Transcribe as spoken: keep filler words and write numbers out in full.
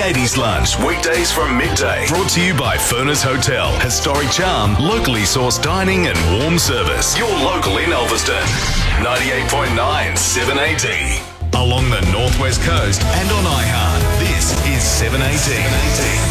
eighties Lunch, weekdays from midday. Brought to you by Furness Hotel. Historic charm, locally sourced dining and warm service. Your local in Ulverston. ninety-eight point nine seven A D. Along the Northwest Coast and on iHeart, this is seven A D.